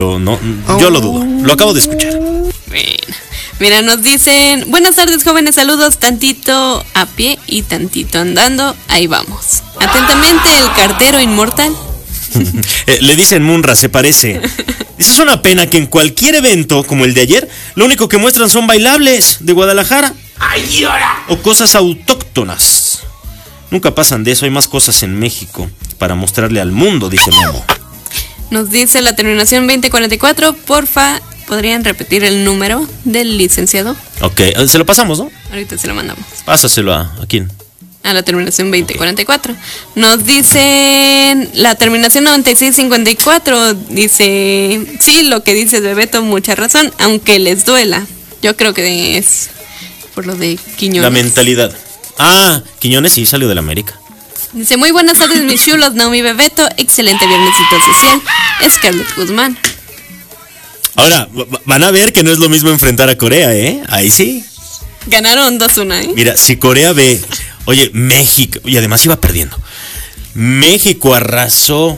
No, yo lo dudo, lo acabo de escuchar. Bueno, mira, nos dicen: buenas tardes, jóvenes, saludos, tantito a pie y tantito andando, ahí vamos. Atentamente, el cartero inmortal. Le dicen Munra, se parece. Dice: es una pena que en cualquier evento como el de ayer, lo único que muestran son bailables de Guadalajara. ¡Ay, ahora! O cosas autóctonas. Nunca pasan de eso, hay más cosas en México para mostrarle al mundo, dice Memo. Nos dice la terminación 2044, porfa, ¿podrían repetir el número del licenciado? Ok, se lo pasamos, ¿no? Ahorita se lo mandamos. Pásaselo ¿a quién? A la terminación 2044. Nos dicen la terminación 9654. Dice: sí, lo que dices, Bebeto, mucha razón, aunque les duela. Yo creo que es por lo de Quiñones. La mentalidad. Ah, Quiñones sí salió de la América. Dice: muy buenas tardes, mis chulos, Naomi, Bebeto. Excelente viernesito social. Scarlett Guzmán. Ahora, van a ver que no es lo mismo enfrentar a Corea, ¿eh? Ahí sí. Ganaron 2-1, ¿eh? Mira, si Corea ve... Oye, México... Y además iba perdiendo. México arrasó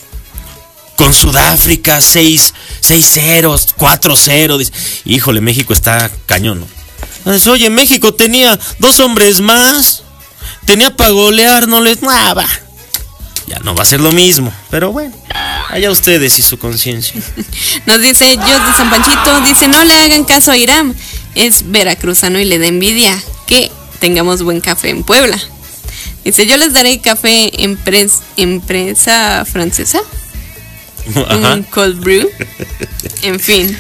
con Sudáfrica 6-0, 4-0. Dice, híjole, México está cañón, ¿no? Entonces, oye, México tenía 2 hombres más. Tenía para golear, no les... va. Ya no va a ser lo mismo, pero bueno, allá ustedes y su conciencia. Nos dice Jos de San Panchito, dice: no le hagan caso a Irán, es veracruzano y le da envidia que tengamos buen café en Puebla. Dice: yo les daré café empresa francesa. Ajá. Un cold brew. En fin.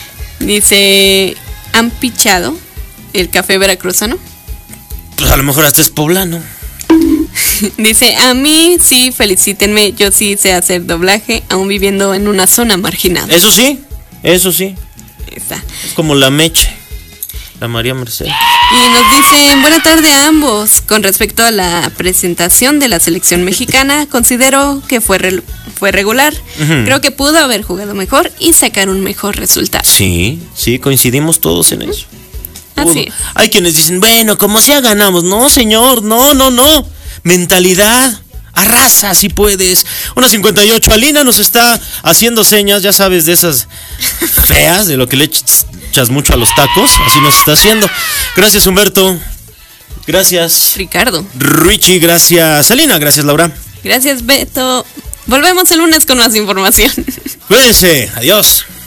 Dice: ¿han pichado el café veracruzano? Pues a lo mejor hasta es poblano. Dice: a mí sí, felicítenme, yo sí sé hacer doblaje, aún viviendo en una zona marginada. Eso sí. Está. Es como la Meche, la María Mercedes. Y nos dicen: buena tarde a ambos. Con respecto a la presentación de la selección mexicana, considero que fue regular. Uh-huh. Creo que pudo haber jugado mejor y sacar un mejor resultado. Sí, coincidimos todos en eso. Así es. Hay quienes dicen: bueno, como sea ganamos. No, señor, no. Mentalidad, arrasa si puedes. Una 58, Alina nos está haciendo señas, ya sabes, de esas feas, de lo que le echas mucho a los tacos. Así nos está haciendo. Gracias, Humberto. Gracias, Ricardo. Richie, gracias, Alina. Gracias, Laura. Gracias, Beto. Volvemos el lunes con más información. Cuídense, adiós.